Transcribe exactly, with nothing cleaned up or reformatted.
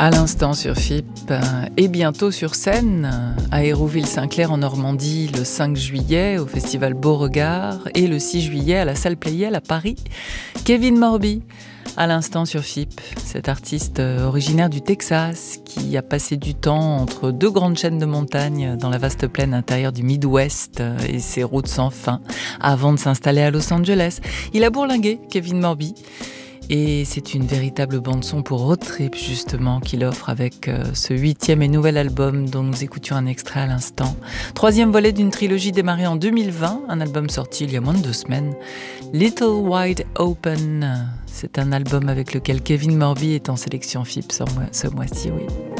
À l'instant sur F I P et bientôt sur scène à Hérouville-Saint-Clair en Normandie le cinq juillet au festival Beauregard et le six juillet à la salle Pleyel à Paris. Kevin Morby, à l'instant sur F I P, cet artiste originaire du Texas qui a passé du temps entre deux grandes chaînes de montagnes dans la vaste plaine intérieure du Midwest et ses routes sans fin avant de s'installer à Los Angeles. Il a bourlingué, Kevin Morby. Et c'est une véritable bande-son pour road trip justement qu'il offre avec euh, ce huitième et nouvel album dont nous écoutions un extrait à l'instant. Troisième volet d'une trilogie démarrée en deux mille vingt, un album sorti il y a moins de deux semaines. Little Wide Open, c'est un album avec lequel Kevin Morby est en sélection F I P ce mois- ce mois-ci, oui.